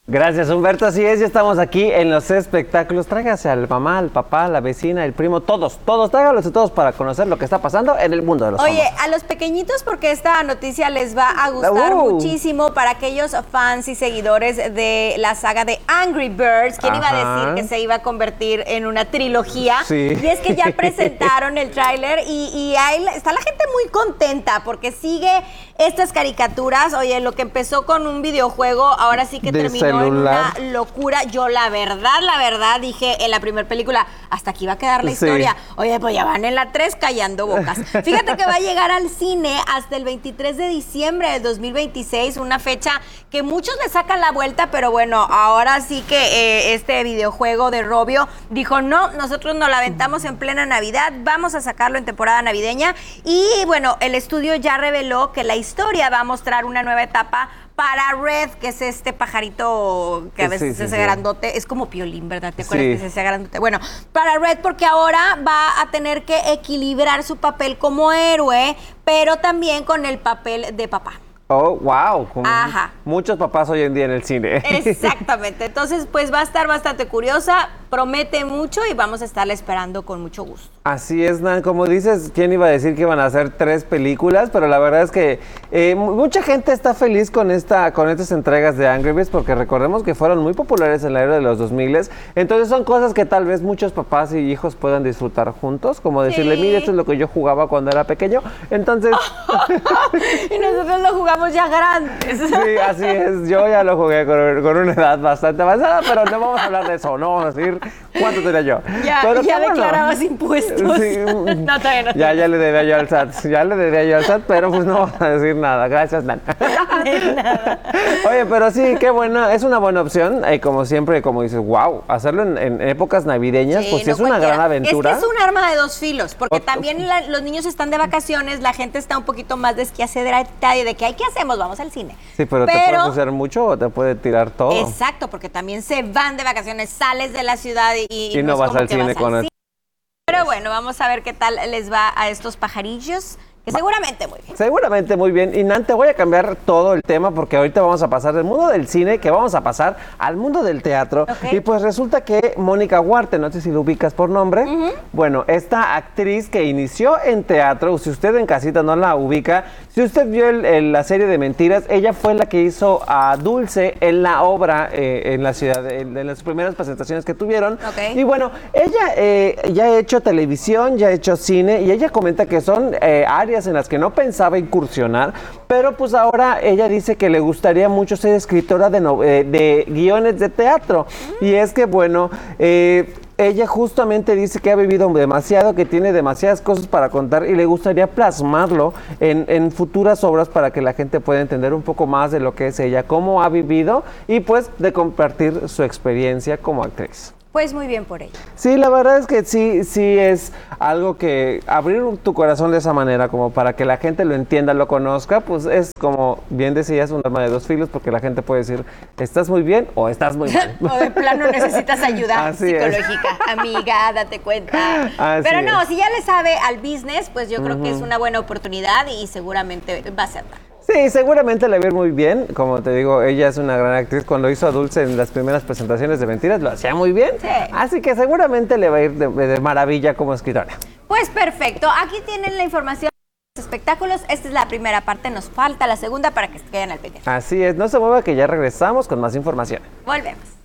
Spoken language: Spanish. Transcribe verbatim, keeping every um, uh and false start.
Gracias, Humberto. Así es, ya estamos aquí en los espectáculos. Tráigase al mamá, al papá, la vecina, el primo, todos, todos, tráigalos a todos para conocer lo que está pasando en el mundo de los Oye, famosos. a los pequeñitos, porque esta noticia les va a gustar uh. muchísimo para aquellos fans y seguidores de la saga de Angry Birds. ¿Quién Ajá. iba a decir que se iba a convertir en una trilogía? Sí. Y es que ya presentaron el tráiler y, y ahí está la gente muy contenta porque sigue estas caricaturas. Oye, lo que empezó con un videojuego, ahora sí que de terminó celular. en una locura. Yo la verdad, la verdad, dije en la primera película, hasta aquí va a quedar la Sí. historia. Oye, pues ya van en la tres callando bocas. Fíjate que va a llegar al cine hasta el veintitrés de diciembre del dos mil veintiséis, una fecha que muchos le sacan la vuelta, pero bueno, ahora sí que eh, este videojuego de Robio dijo, no, nosotros nos la aventamos en plena Navidad, vamos a sacarlo en temporada navideña. Y bueno, el estudio ya reveló que la historia va a mostrar una nueva etapa para Red, que es este pajarito que a veces sí, sí, es sí. grandote, es como Piolín, ¿verdad? ¿Te acuerdas Sí. que se hacía grandote? Bueno, para Red, porque ahora va a tener que equilibrar su papel como héroe, pero también con el papel de papá. Oh, wow. Como Ajá. muchos papás hoy en día en el cine. Exactamente. Entonces, pues va a estar bastante curiosa, promete mucho y vamos a estarla esperando con mucho gusto. Así es, Nan. Como dices, ¿quién iba a decir que iban a hacer tres películas? Pero la verdad es que eh, mucha gente está feliz con esta, con estas entregas de Angry Birds porque recordemos que fueron muy populares en la era de los dos mil. Entonces son cosas que tal vez muchos papás y hijos puedan disfrutar juntos, como decirle, Sí. mire, esto es lo que yo jugaba cuando era pequeño. Entonces... Y nosotros lo jugamos ya grandes. Sí, así es. Yo ya lo jugué con, con una edad bastante avanzada, pero no vamos a hablar de eso. No vamos a decir cuánto tenía yo. Ya, pero ya bueno. declarabas impuestos. Sí. No, todavía no. Ya, ya le debía yo al S A T. Ya le debía yo al S A T, pero pues no vamos a decir nada. Gracias, Nan. De nada. Oye, pero sí, qué buena. Es una buena opción. Y como siempre, como dices, wow, hacerlo en, en épocas navideñas, Sí, pues sí no es una cualquiera. gran aventura. Es que es un arma de dos filos, porque O- también la- los niños están de vacaciones, la gente está un poquito más desquiacedrada y de que, ay, ¿qué hacemos? Vamos al cine. Sí, pero, te puede hacer mucho o te puede tirar todo. Exacto, porque también se van de vacaciones, sales de la ciudad y, Y no es vas como al que cine vas con al el- cine. Pero bueno, vamos a ver qué tal les va a estos pajarillos, que seguramente muy bien. Seguramente muy bien. Y Nan, te voy a cambiar todo el tema porque ahorita vamos a pasar del mundo del cine, que vamos a pasar al mundo del teatro. Ok. Y pues resulta que Mónica Huarte, no sé si lo ubicas por nombre, Ujú. bueno, esta actriz que inició en teatro, si usted en casita no la ubica, si usted vio el- el- la serie de Mentiras, ella fue la que hizo a Dulce en la obra, eh, en la ciudad, en, en las primeras presentaciones que tuvieron. Ok. Y bueno, ella eh, ya ha hecho televisión, ya ha hecho cine, y ella comenta que son eh, áreas en las que no pensaba incursionar, pero pues ahora ella dice que le gustaría mucho ser escritora de, no- eh, de guiones de teatro. Y es que, bueno, eh, ella justamente dice que ha vivido demasiado, que tiene demasiadas cosas para contar y le gustaría plasmarlo en, en futuras obras para que la gente pueda entender un poco más de lo que es ella, cómo ha vivido y pues de compartir su experiencia como actriz. Pues muy bien por ella. Sí, la verdad es que sí, sí es algo que abrir tu corazón de esa manera, como para que la gente lo entienda, lo conozca, pues es como bien decías, un arma de dos filos, porque la gente puede decir, estás muy bien o estás muy mal. O de plano necesitas ayuda Así es. psicológica. Amiga, date cuenta. Así Pero no, es. si ya le sabe al business, pues yo creo que es una buena oportunidad y seguramente va a ser tal. Sí, seguramente le va a ir muy bien. Como te digo, ella es una gran actriz. Cuando hizo a Dulce en las primeras presentaciones de Mentiras, lo hacía muy bien. Sí. Así que seguramente le va a ir de, de maravilla como escritora. Pues perfecto, aquí tienen la información de los espectáculos. Esta es la primera parte, nos falta la segunda para que se queden al pendiente. Así es, no se mueva que ya regresamos con más información. Volvemos.